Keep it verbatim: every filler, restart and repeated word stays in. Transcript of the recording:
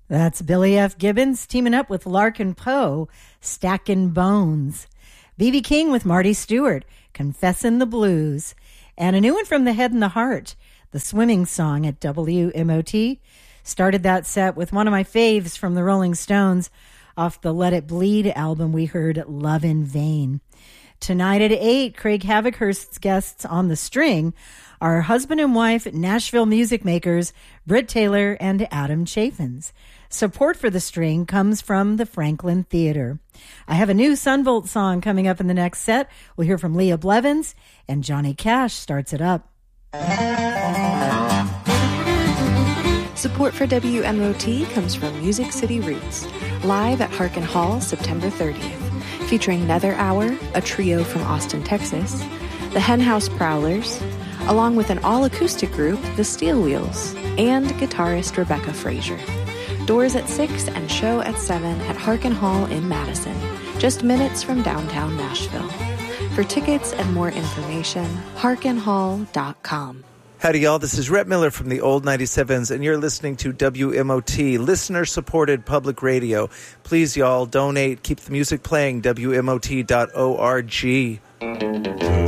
That's Billy F. Gibbons teaming up with Larkin Poe, Stackin' Bones. B B. King with Marty Stewart, Confessin' the Blues. And a new one from The Head and the Heart, the swimming song at W M O T. Started that set with one of my faves from the Rolling Stones off the Let It Bleed album. We heard Love in Vain. Tonight at eight, Craig Havikhurst's guests on the string are husband and wife Nashville music makers Britt Taylor and Adam Chaffins. Support for the string comes from the Franklin Theater. I have a new Sunvolt song coming up in the next set. We'll hear from Leah Blevins, and Johnny Cash starts it up. Support for W M O T comes from Music City Roots, live at Harkin Hall September thirtieth, featuring Nether Hour, a trio from Austin, Texas, the Henhouse Prowlers, along with an all-acoustic group, the Steel Wheels, and guitarist Rebecca Frazier. Doors at six and show at seven at Harkin Hall in Madison, just minutes from downtown Nashville. For tickets and more information, harkin hall dot com. Howdy, y'all. This is Rhett Miller from the Old ninety-sevens, and you're listening to W M O T, listener-supported public radio. Please, y'all, donate. Keep the music playing, W M O T dot org.